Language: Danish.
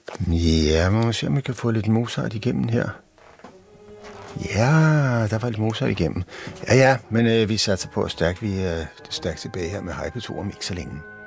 Ja, man må se, om vi kan få lidt Mozart igennem her. Ja, der var lidt Mozart igennem. Ja, men vi satser på at stærke tilbage her med Hype Tour om ikke så længe.